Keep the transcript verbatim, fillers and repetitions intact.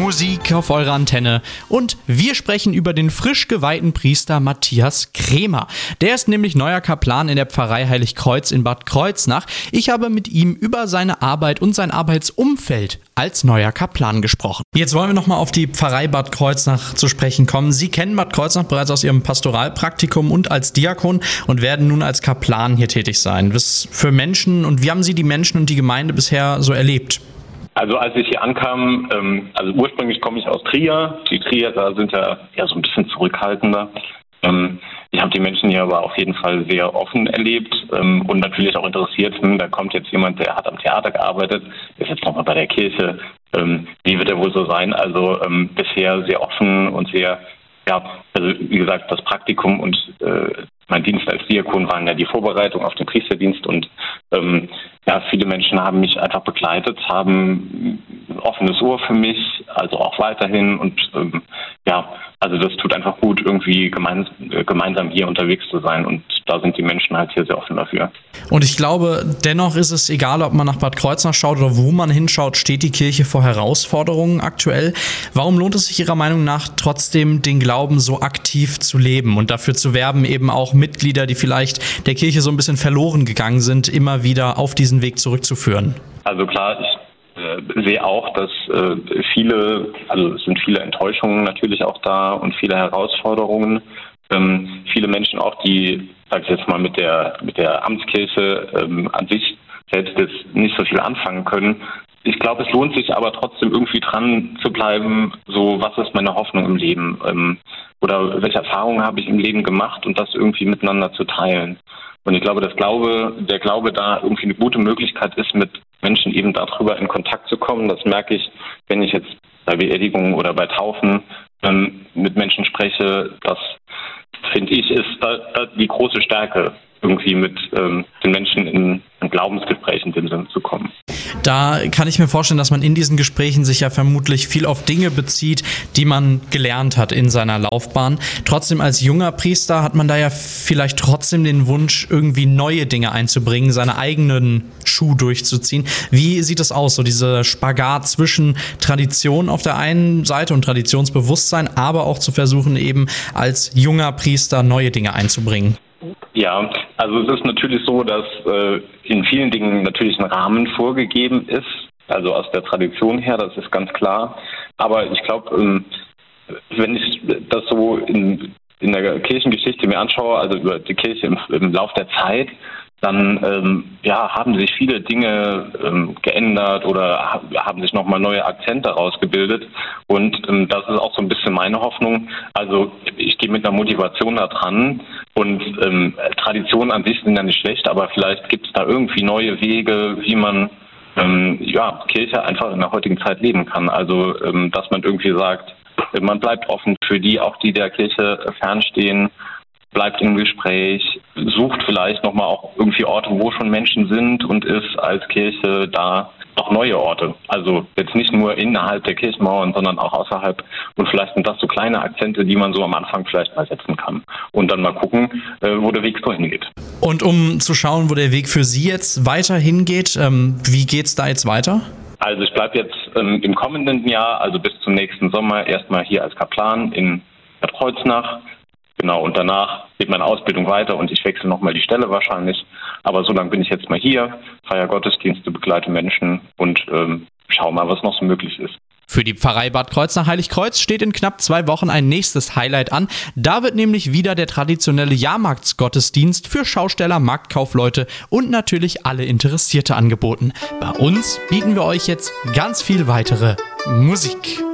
Musik auf eurer Antenne und wir sprechen über den frisch geweihten Priester Matthias Krämer. Der ist nämlich neuer Kaplan in der Pfarrei Heiligkreuz in Bad Kreuznach. Ich habe mit ihm über seine Arbeit und sein Arbeitsumfeld als neuer Kaplan gesprochen. Jetzt wollen wir nochmal auf die Pfarrei Bad Kreuznach zu sprechen kommen. Sie kennen Bad Kreuznach bereits aus Ihrem Pastoralpraktikum und als Diakon und werden nun als Kaplan hier tätig sein. Was für Menschen und wie haben Sie die Menschen und die Gemeinde bisher so erlebt? Also als ich hier ankam, ähm, also ursprünglich komme ich aus Trier. Die Trierer sind ja, ja so ein bisschen zurückhaltender. Ähm, ich habe die Menschen hier aber auf jeden Fall sehr offen erlebt ähm, und natürlich auch interessiert. Hm, da kommt jetzt jemand, der hat am Theater gearbeitet, der ist jetzt nochmal bei der Kirche. Ähm, wie wird er wohl so sein? Also ähm, bisher sehr offen und sehr, ja, also wie gesagt, das Praktikum und äh, mein Dienst als Diakon waren ja die Vorbereitung auf den Priesterdienst und ähm, ja, viele Menschen haben mich einfach begleitet, haben ein offenes Ohr für mich, also auch weiterhin und ähm, ja, also das tut einfach gut, irgendwie gemein, äh, gemeinsam hier unterwegs zu sein und da sind die Menschen halt hier sehr offen dafür. Und ich glaube, dennoch ist es egal, ob man nach Bad Kreuznach schaut oder wo man hinschaut, steht die Kirche vor Herausforderungen aktuell. Warum lohnt es sich Ihrer Meinung nach trotzdem, den Glauben so aktiv zu leben und dafür zu werben, eben auch Mitglieder, die vielleicht der Kirche so ein bisschen verloren gegangen sind, immer wieder auf diesen Weg zurückzuführen? Also klar, ich äh, sehe auch, dass äh, viele, also es sind viele Enttäuschungen natürlich auch da und viele Herausforderungen. Ähm, viele Menschen auch, die, sag ich jetzt mal, mit der mit der Amtskirche ähm, an sich selbst jetzt nicht so viel anfangen können. Ich glaube, es lohnt sich aber trotzdem irgendwie dran zu bleiben, so was ist meine Hoffnung im Leben ähm, oder welche Erfahrungen habe ich im Leben gemacht und das irgendwie miteinander zu teilen. Und ich glaube, dass Glaube, der Glaube da irgendwie eine gute Möglichkeit ist, mit Menschen eben darüber in Kontakt zu kommen. Das merke ich, wenn ich jetzt bei Beerdigungen oder bei Taufen ähm, mit Menschen spreche. Das, finde ich, ist da, da die große Stärke, irgendwie mit ähm, den Menschen in ein Glaubensgespräch in dem Sinne zu kommen. Da kann ich mir vorstellen, dass man in diesen Gesprächen sich ja vermutlich viel auf Dinge bezieht, die man gelernt hat in seiner Laufbahn. Trotzdem als junger Priester hat man da ja vielleicht trotzdem den Wunsch, irgendwie neue Dinge einzubringen, seine eigenen Schuh durchzuziehen. Wie sieht das aus, so dieser Spagat zwischen Tradition auf der einen Seite und Traditionsbewusstsein, aber auch zu versuchen, eben als junger Priester neue Dinge einzubringen? Ja, also es ist natürlich so, dass äh, in vielen Dingen natürlich ein Rahmen vorgegeben ist, also aus der Tradition her, das ist ganz klar. Aber ich glaube, ähm, wenn ich das so in, in der Kirchengeschichte mir anschaue, also über die Kirche im, im Lauf der Zeit, dann ähm, ja, haben sich viele Dinge ähm, geändert oder ha- haben sich nochmal neue Akzente rausgebildet. Und ähm, das ist auch so ein bisschen meine Hoffnung. Also ich gehe mit einer Motivation da dran. Und ähm, Traditionen an sich sind ja nicht schlecht, aber vielleicht gibt es da irgendwie neue Wege, wie man ähm, ja, Kirche einfach in der heutigen Zeit leben kann. Also ähm, dass man irgendwie sagt, man bleibt offen für die, auch die der Kirche fernstehen, bleibt im Gespräch, sucht vielleicht nochmal auch irgendwie Orte, wo schon Menschen sind und ist als Kirche da noch neue Orte. Also jetzt nicht nur innerhalb der Kirchenmauern, sondern auch außerhalb. Und vielleicht sind das so kleine Akzente, die man so am Anfang vielleicht mal setzen kann. Und dann mal gucken, wo der Weg so hingeht. Und um zu schauen, wo der Weg für Sie jetzt weiter hingeht, ähm, wie geht's da jetzt weiter? Also ich bleibe jetzt ähm, im kommenden Jahr, also bis zum nächsten Sommer, erstmal hier als Kaplan in Bad Kreuznach. Genau, und danach geht meine Ausbildung weiter und ich wechsle nochmal die Stelle wahrscheinlich. Aber so lange bin ich jetzt mal hier, feiere Gottesdienste, begleite Menschen und ähm, schau mal, was noch so möglich ist. Für die Pfarrei Bad Kreuznach Heiligkreuz steht in knapp zwei Wochen ein nächstes Highlight an. Da wird nämlich wieder der traditionelle Jahrmarktsgottesdienst für Schausteller, Marktkaufleute und natürlich alle Interessierte angeboten. Bei uns bieten wir euch jetzt ganz viel weitere Musik.